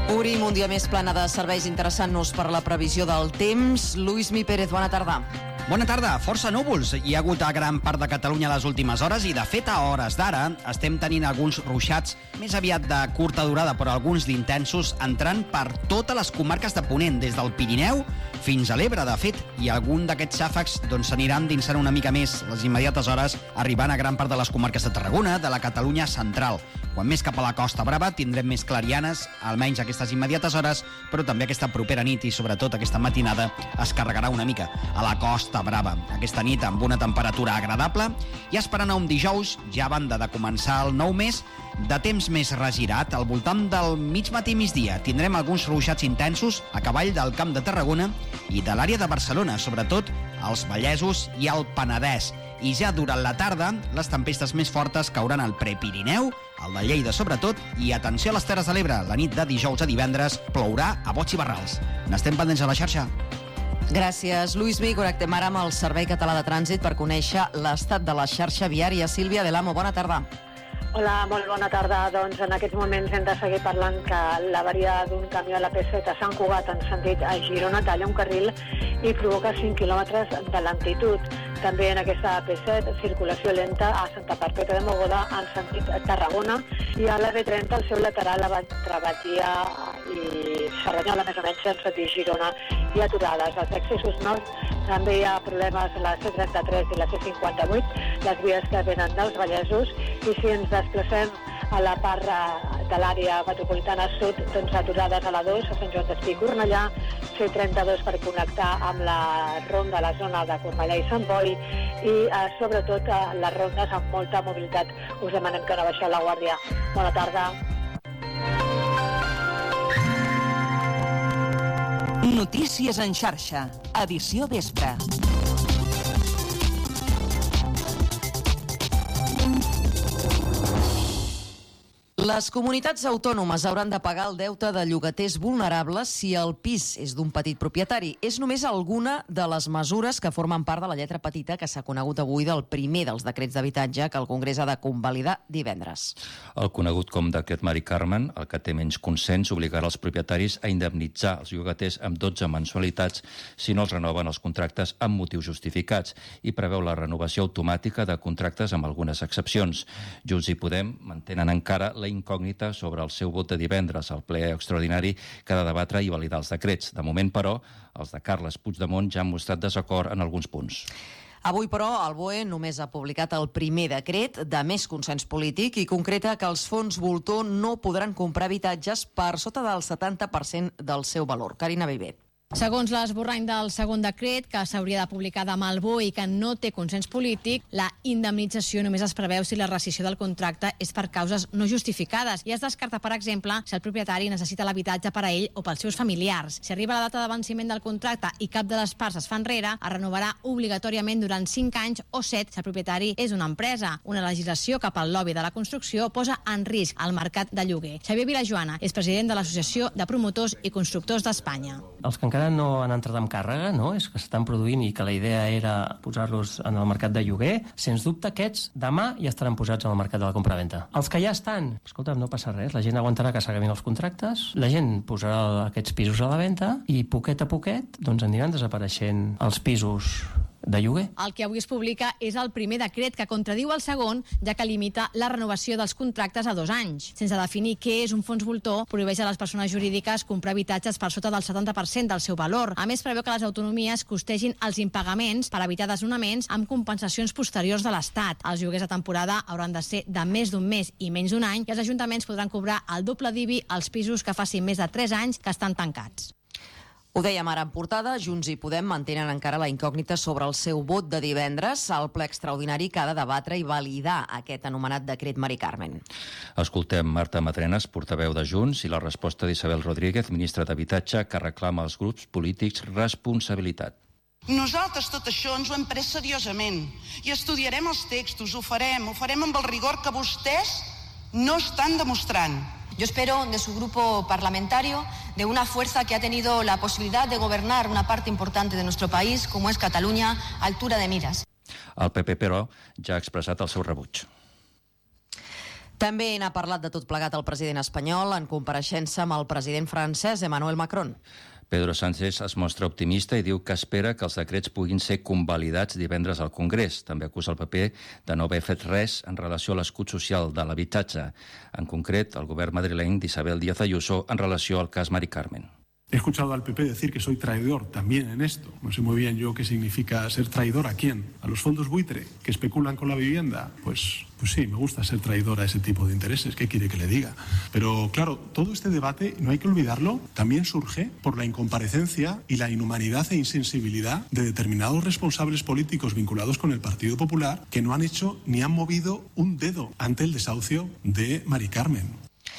Obrim un dia més plana de serveis, interessant-nos per la previsió del temps. Lluís Mi Pérez, bona tarda. Bona tarda. Força núvols hi ha hagut a gran part de Catalunya les últimes hores i, de fet, a hores d'ara estem tenint alguns ruixats més aviat de curta durada, però alguns d'intensos, entrant per totes les comarques de Ponent, des del Pirineu fins a l'Ebre, de fet, i algun d'aquests xàfecs s'aniran dinsant una mica més les immediates hores, arribant a gran part de les comarques de Tarragona, de la Catalunya central. Quan més cap a la Costa Brava tindrem més clarianes, almenys aquestes immediates hores, però també aquesta propera nit i sobretot aquesta matinada es carregarà una mica a la Costa Brava. Aquesta nit amb una temperatura agradable i esperant a un dijous, ja a banda de començar el nou mes, de temps més regirat, al voltant del mig matí i migdia. Tindrem alguns ruixats intensos a cavall del Camp de Tarragona i de l'àrea de Barcelona, sobretot als Vallesos i al Penedès. I ja durant la tarda, les tempestes més fortes cauran al Prepirineu, al de Lleida sobretot, i atenció a les Terres de l'Ebre, la nit de dijous a divendres plourà a bots i barrals. N'estem pendents a la xarxa. Gràcies, Lluís Mi. Connectem ara amb el Servei Català de Trànsit per conèixer l'estat de la xarxa viària. Sílvia Delamo, bona tarda. Hola, molt bona tarda. Doncs en aquests moments hem de seguir parlant que l'avaria d'un camió a la P7 a Sant Cugat en sentit a Girona talla un carril i provoca 5 quilòmetres de lentitud. També en aquesta P7, circulació lenta a Santa Perpètua de Mogoda en sentit a Tarragona i a la B30 al seu lateral entre Batia i Cerdanyola, més o menys en sentit Girona, i aturades. Als accessos nord també hi ha problemes a la C33 i la C58, les vies que venen dels Vallesos, i si ens desplacem a la part de l'àrea metropolitana sud, doncs aturades a la 2, a Sant Joan d'Espí i Cornellà, C32 per connectar amb la ronda a la zona de Cornellà i Sant Boi i sobretot les rondes amb molta mobilitat. Us demanem que no baixeu la guàrdia. Bona tarda. Notícies en xarxa, edició vespre. Les comunitats autònomes hauran de pagar el deute de llogaters vulnerables si el pis és d'un petit propietari. És només alguna de les mesures que formen part de la lletra petita que s'ha conegut avui del primer dels decrets d'habitatge que el Congrés ha de convalidar divendres. El conegut com decret Mari Carmen, el que té menys consens, obligarà els propietaris a indemnitzar els llogaters amb 12 mensualitats si no els renoven els contractes amb motius justificats i preveu la renovació automàtica de contractes amb algunes excepcions. Junts i Podem mantenen encara la incògnita sobre el seu vot de divendres al ple extraordinari que ha de debatre i validar els decrets. De moment, però, els de Carles Puigdemont ja han mostrat desacord en alguns punts. Avui, però, el BOE només ha publicat el primer decret de més consens polític i concreta que els fons voltor no podran comprar habitatges per sota del 70% del seu valor. Carina Viver. Segons l'esborrany del segon decret, que s'hauria de publicar demà al BOE i que no té consens polític, la indemnització només es preveu si la rescissió del contracte és per causes no justificades i es descarta, per exemple, si el propietari necessita l'habitatge per a ell o pels seus familiars. Si arriba la data de venciment del contracte i cap de les parts es fa enrere, es renovarà obligatòriament durant 5 anys o 7 si el propietari és una empresa. Una legislació que pel lobby de la construcció posa en risc el mercat de lloguer. Xavier Vilajoana és president de l'Associació de Promotors i Constructors d'Espanya. Els que encara no han entrat amb càrrega, no? És que s'estan produint i que la idea era posar-los en el mercat de lloguer. Sens dubte aquests demà ja estaran posats en el mercat de la compravenda. Els que ja estan, escolta, no passa res, la gent aguantarà que s'acabin els contractes, la gent posarà aquests pisos a la venda i poquet a poquet doncs aniran desapareixent els pisos de lloguer. El que avui es publica és el primer decret que contradiu el segon, ja que limita la renovació dels contractes a 2 anys. Sense definir què és un fons voltor, prohibeix a les persones jurídiques comprar habitatges per sota del 70% del seu valor. A més, preveu que les autonomies costegin els impagaments per evitar desnonaments amb compensacions posteriors de l'Estat. Els lloguers de temporada hauran de ser de més d'un mes i menys d'un any i els ajuntaments podran cobrar el doble d'IBI als pisos que facin més de 3 anys que estan tancats. Ho dèiem ara en portada, Junts i Podem mantenen encara la incògnita sobre el seu vot de divendres al ple extraordinari que ha de debatre i validar aquest anomenat decret Mari Carmen. Escoltem Marta Madrenas, portaveu de Junts, i la resposta d'Isabel Rodríguez, ministra d'Habitatge, que reclama als grups polítics responsabilitat. Nosaltres tot això ens ho hem pres seriosament i estudiarem els textos, ho farem amb el rigor que vostès no estan demostrant. Yo espero de su grupo parlamentario, de una fuerza que ha tenido la posibilidad de gobernar una parte importante de nuestro país, como es Cataluña, a altura de miras. El PP, però, ja ha expressat el seu rebuig. També n'ha parlat de tot plegat el president espanyol en compareixença amb el president francès Emmanuel Macron. Pedro Sánchez es mostra optimista i diu que espera que els decrets puguin ser convalidats divendres al Congrés. També acusa el PP de no haver fet res en relació a l'escut social de l'habitatge. En concret, el govern madrileny d'Isabel Díaz Ayuso en relació al cas Mari Carmen. He escuchado al PP decir que soy traidor también en esto. No sé muy bien yo qué significa ser traidor a quién. ¿A los fondos buitre que especulan con la vivienda? Pues sí, me gusta ser traidor a ese tipo de intereses. ¿Qué quiere que le diga? Pero claro, todo este debate, no hay que olvidarlo, también surge por la incomparecencia y la inhumanidad e insensibilidad de determinados responsables políticos vinculados con el Partido Popular que no han hecho ni han movido un dedo ante el desahucio de Mari Carmen.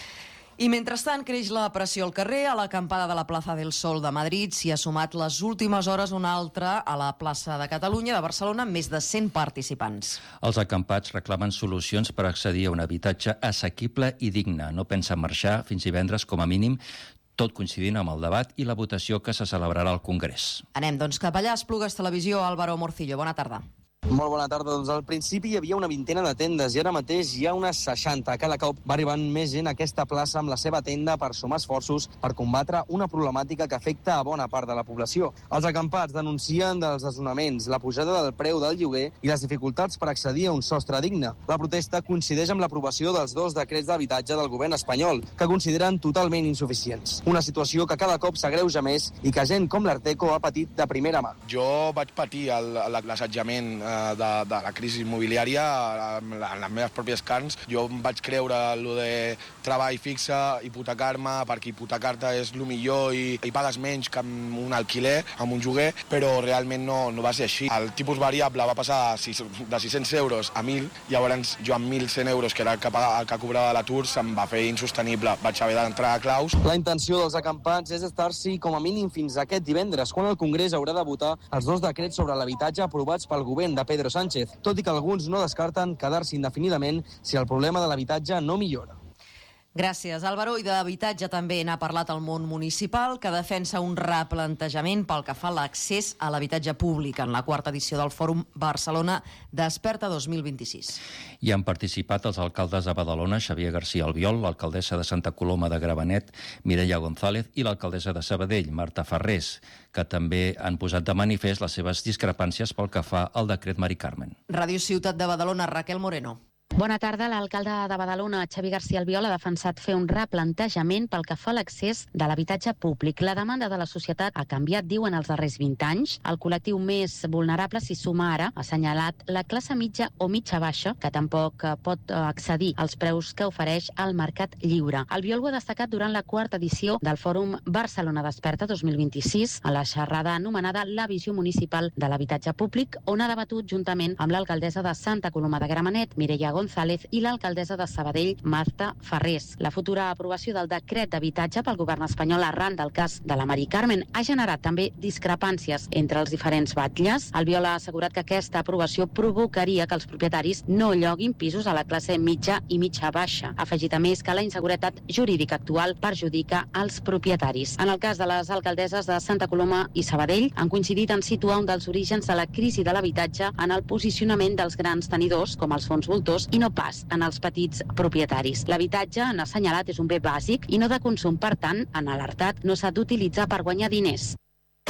I mentrestant creix la pressió al carrer. A l'acampada de la plaça del Sol de Madrid s'hi ha sumat les últimes hores una altra a la plaça de Catalunya de Barcelona amb més de 100 participants. Els acampats reclamen solucions per accedir a un habitatge assequible i digne. No pensen marxar fins divendres com a mínim, tot coincidint amb el debat i la votació que se celebrarà al Congrés. Anem doncs cap allà, Esplugues Televisió, Álvaro Morcillo. Bona tarda. Molt bona tarda. Doncs al principi hi havia una vintena de tendes i ara mateix hi ha unes 60. Cada cop va arribant més gent a aquesta plaça amb la seva tenda per sumar esforços per combatre una problemàtica que afecta a bona part de la població. Els acampats denuncien dels desnonaments, la pujada del preu del lloguer i les dificultats per accedir a un sostre digne. La protesta coincideix amb l'aprovació dels 2 decrets d'habitatge del govern espanyol, que consideren totalment insuficients. Una situació que cada cop s'agreuja més i que gent com l'Arteco ha patit de primera mà. Jo vaig patir l'assetjament de la crisi immobiliària en les meves pròpies carns. Jo em vaig creure allò de treball fixe, hipotecar-me, perquè hipotecar-te és el millor i pagues menys que amb un alquiler, amb un lloguer, però realment no va ser així. El tipus variable va passar de 600 euros a 1.000, llavors jo amb 1.100 euros, que era el que cobrava l'atur, se'm va fer insostenible. Vaig haver d'entrar a claus. La intenció dels acampants és estar-s'hi com a mínim fins aquest divendres, quan el Congrés haurà de votar els 2 decrets sobre l'habitatge aprovats pel govern de Pedro Sánchez, tot i que alguns no descarten quedar-se indefinidament si el problema de l'habitatge no millora. Gràcies, Álvaro. I d'habitatge també n'ha parlat el món municipal, que defensa un replantejament pel que fa a l'accés a l'habitatge públic en la 4ª edició del Fòrum Barcelona Desperta 2026. Hi han participat els alcaldes de Badalona, Xavier García Albiol, l'alcaldessa de Santa Coloma de Gramenet, Mireia González, i l'alcaldessa de Sabadell, Marta Farrés, que també han posat de manifest les seves discrepàncies pel que fa al decret Mari Carmen. Ràdio Ciutat de Badalona, Raquel Moreno. Bona tarda. L'alcalde de Badalona, Xavier García Albiol, ha defensat fer un replantejament pel que fa a l'accés de l'habitatge públic. La demanda de la societat ha canviat, diuen, els darrers 20 anys. El col·lectiu més vulnerable s'hi suma ara, ha assenyalat, la classe mitja o mitja-baixa, que tampoc pot accedir als preus que ofereix el mercat lliure. Albiol ho ha destacat durant la 4ª edició del Fòrum Barcelona Desperta 2026, a la xerrada anomenada La visió municipal de l'habitatge públic, on ha debatut juntament amb l'alcaldessa de Santa Coloma de Gramenet, Mireia González, i l'alcaldessa de Sabadell, Marta Farrés. La futura aprovació del decret d'habitatge pel govern espanyol arran del cas de la Mari Carmen ha generat també discrepàncies entre els diferents batlles. Albiol ha assegurat que aquesta aprovació provocaria que els propietaris no lloguin pisos a la classe mitja i mitja-baixa. Ha afegit a més que la inseguretat jurídica actual perjudica els propietaris. En el cas de les alcaldesses de Santa Coloma i Sabadell, han coincidit en situar un dels orígens de la crisi de l'habitatge en el posicionament dels grans tenidors, com els fons voltors, i no pas en els petits propietaris. L'habitatge, han assenyalat, és un bé bàsic i no de consum. Per tant, han alertat, no s'ha d'utilitzar per guanyar diners.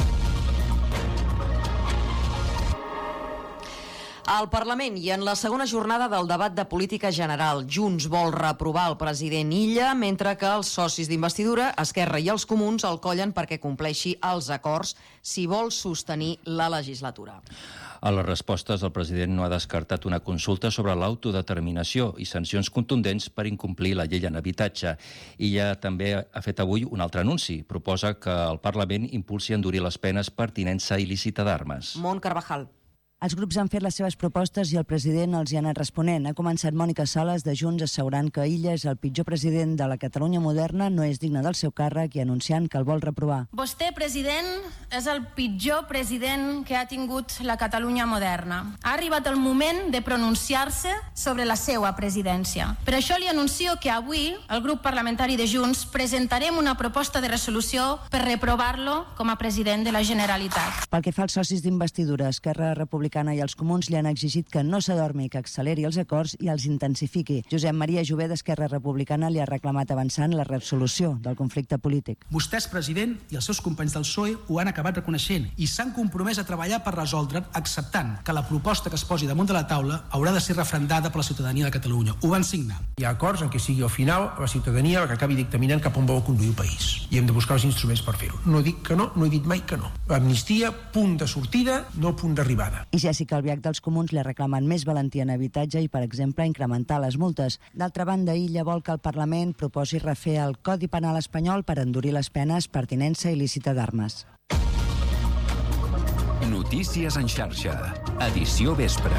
Al Parlament i en la segona jornada del debat de política general, Junts vol reprovar el president Illa, mentre que els socis d'investidura, Esquerra i els Comuns, el collen perquè compleixi els acords si vol sostenir la legislatura. A les respostes, el president no ha descartat una consulta sobre l'autodeterminació i sancions contundents per incomplir la llei en habitatge. I ja també ha fet avui un altre anunci. Proposa que el Parlament impulsi a endurir les penes per tinença il·lícita d'armes. Mont Carvajal. Els grups han fet les seves propostes i el president els hi ha anat responent. Ha començat Mònica Sales de Junts assegurant que Illa és el pitjor president de la Catalunya moderna, no és digne del seu càrrec i anunciant que el vol reprovar. Vostè, president, és el pitjor president que ha tingut la Catalunya moderna. Ha arribat el moment de pronunciar-se sobre la seva presidència. Per això li anuncio que avui el grup parlamentari de Junts presentarem una proposta de resolució per reprovar-lo com a president de la Generalitat. Pel que fa als socis d'investidura, Esquerra Republicana Republicana i els Comuns li han exigit que no s'adormi, que acceleri els acords i els intensifiqui. Josep Maria Jové d'Esquerra Republicana li ha reclamat avançar en la resolució del conflicte polític. Vostès, president, i els seus companys del PSOE ho han acabat reconeixent i s'han compromès a treballar per resoldre'n, acceptant que la proposta que es posi damunt de la taula haurà de ser referendada per la ciutadania de Catalunya. Ho van signar. Hi ha acords en què sigui al final la ciutadania la que acabi dictaminant cap on vol conduir el país. I hem de buscar els instruments per fer-ho. No dic que no, no he dit mai que no. L'amnistia, punt de sortida, no punt d'arribada. I Jessica Albiach dels Comuns li ha reclamat més valentia en habitatge i, per exemple, incrementar les multes. D'altra banda, Illa vol que el Parlament proposi refer el Codi Penal espanyol per endurir les penes per tinença il·lícita d'armes. Notícies en xarxa. Edició vespre.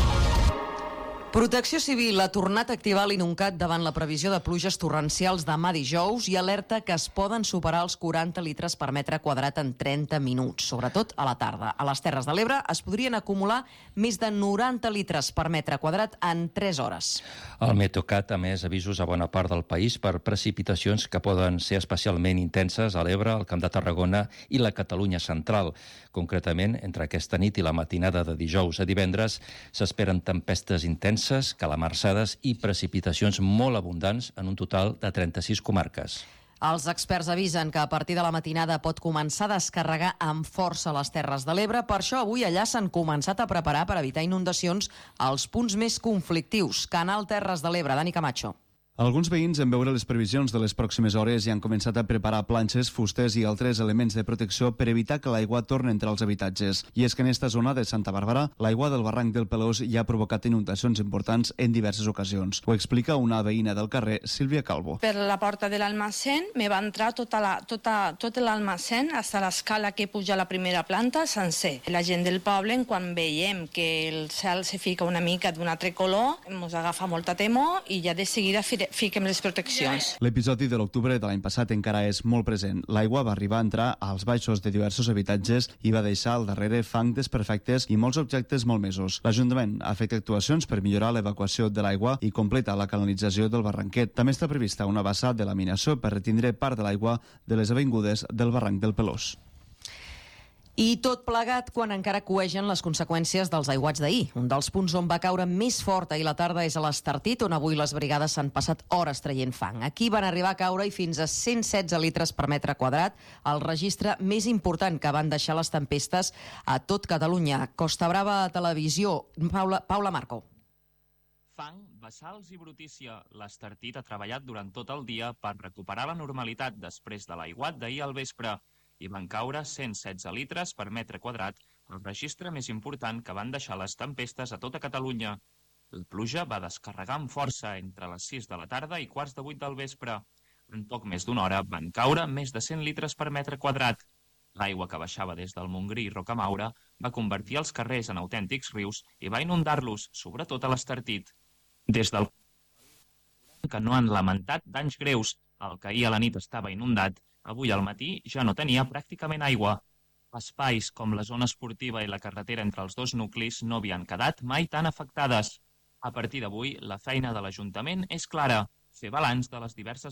Protecció Civil ha tornat a activar l'INUNCAT davant la previsió de pluges torrencials demà dijous i alerta que es poden superar els 40 litres per metre quadrat en 30 minuts, sobretot a la tarda. A les Terres de l'Ebre es podrien acumular més de 90 litres per metre quadrat en 3 hores. El Meteocat ha emès avisos a bona part del país per precipitacions que poden ser especialment intenses a l'Ebre, al Camp de Tarragona i la Catalunya central. Concretament, entre aquesta nit i la matinada de dijous a divendres s'esperen tempestes intenses, calamarsades i precipitacions molt abundants en un total de 36 comarques. Els experts avisen que a partir de la matinada pot començar a descarregar amb força les Terres de l'Ebre. Per això avui allà s'han començat a preparar per evitar inundacions als punts més conflictius. Canal Terres de l'Ebre, Dani Camacho. Alguns veïns, en veure les previsions de les pròximes hores, ja han començat a preparar planxes, fustes i altres elements de protecció per evitar que l'aigua torni a entrar als habitatges. I és que en esta zona de Santa Bàrbara, l'aigua del barranc del Pelós ja ha provocat inundacions importants en diverses ocasions. Ho explica una veïna del carrer, Sílvia Calvo. Per la porta de l'almacén me va entrar tot l'almacén, fins a l'escala que puja a la primera planta, sencer. La gent del poble, quan veiem que el cel se fica una mica d'un altre color, ens agafa molta temor i ja de seguida fiquem les proteccions. L'episodi de l'octubre de l'any passat encara és molt present. L'aigua va arribar a entrar als baixos de diversos habitatges i va deixar al darrere fang desperfectes i molts objectes molt mesos. L'Ajuntament ha fet actuacions per millorar l'evacuació de l'aigua i completa la canalització del barranquet. També està prevista una bassa de laminació per retindre part de l'aigua de les avingudes del barranc del Pelós. I tot plegat quan encara coegen les conseqüències dels aiguats d'ahir. Un dels punts on va caure més fort ahir la tarda és a l'Estartit, on avui les brigades s'han passat hores traient fang. Aquí van arribar a caure i fins a 116 litres per metre quadrat, el registre més important que van deixar les tempestes a tot Catalunya. Costa Brava Televisió, Paula Marco. Fang, bassals i brutícia. L'Estartit ha treballat durant tot el dia per recuperar la normalitat després de l'aiguat d'ahir al vespre. I van caure 116 litres per metre quadrat, el registre més important que van deixar les tempestes a tota Catalunya. La pluja va descarregar amb força entre les 6 de la tarda i 7:45 del vespre. En poc més d'una hora van caure més de 100 litres per metre quadrat. L'aigua que baixava des del Montgrí i Rocamaura va convertir els carrers en autèntics rius i va inundar-los, sobretot a l'Estartit. Des del que no han lamentat danys greus, el que ahir a la nit estava inundat, avui al matí ja no tenia pràcticament aigua. Espais com la zona esportiva i la carretera entre els dos nuclis no havien quedat mai tan afectades. A partir d'avui, la feina de l'Ajuntament és clara, fer balanç de les diverses